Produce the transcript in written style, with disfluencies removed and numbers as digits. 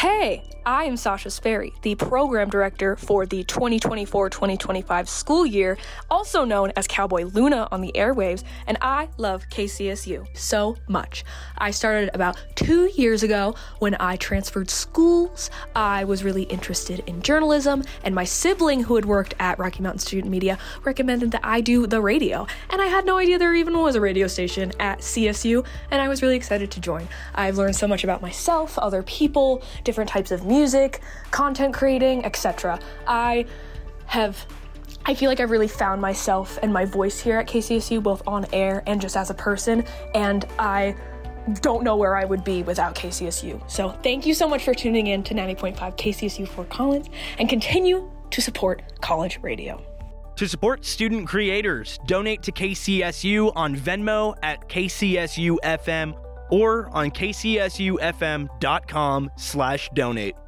Hey, I am Sasha Sperry, the program director for the 2024-2025 school year, also known as Cowboy Luna on the airwaves, and I love KCSU so much. I started about 2 years ago when I transferred schools. I was really interested in journalism, and my sibling who had worked at Rocky Mountain Student Media recommended that I do the radio, and I had no idea there even was a radio station at CSU, and I was really excited to join. I've learned so much about myself, other people, different types of music, content creating, etc. I feel like I've really found myself and my voice here at KCSU, both on air and just as a person, and I don't know where I would be without KCSU. So thank you so much for tuning in to 90.5 KCSU Fort Collins, and continue to support college radio. To support student creators, donate to KCSU on Venmo at KCSUFM or on kcsufm.com/donate.